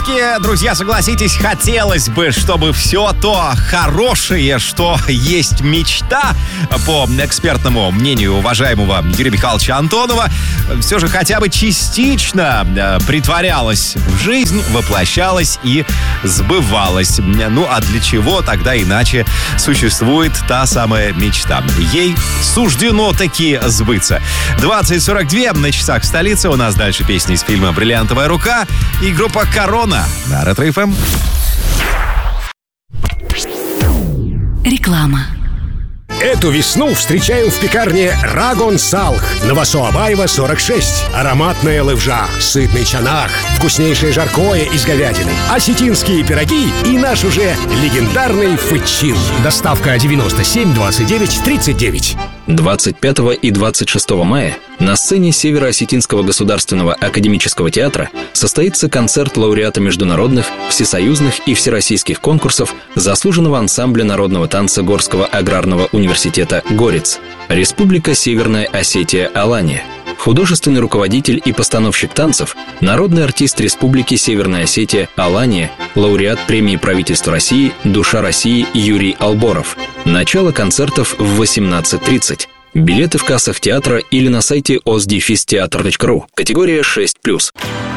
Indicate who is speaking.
Speaker 1: Друзья, согласитесь, хотелось бы, чтобы все то хорошее, что есть мечта, по экспертному мнению уважаемого Юрия Михайловича Антонова, все же хотя бы частично притворялось в жизнь, воплощалось и сбывалось. Ну, а для чего тогда иначе существует та самая мечта? Ей суждено таки сбыться. 20:42 на часах в столице. У нас дальше песни из фильма «Бриллиантовая рука» и группа «Корона» на Ретро-ФМ.
Speaker 2: Реклама.
Speaker 3: Эту весну встречаем в пекарне Рагон Салх. Новосоабаева, 46. Ароматная лывжа, сытный чанах, вкуснейшее жаркое из говядины, осетинские пироги и наш уже легендарный фычин. Доставка 97 29 39.
Speaker 4: 25 и 26 мая на сцене Северо-Осетинского государственного академического театра состоится концерт лауреата международных, всесоюзных и всероссийских конкурсов заслуженного ансамбля народного танца Горского аграрного университета «Горец». Республика Северная Осетия Алания. Художественный руководитель и постановщик танцев, народный артист Республики Северная Осетия Алания, лауреат премии правительства России «Душа России» Юрий Алборов. Начало концертов в 18:30. Билеты в кассах театра или на сайте osdefisteatr.ru. Категория 6+.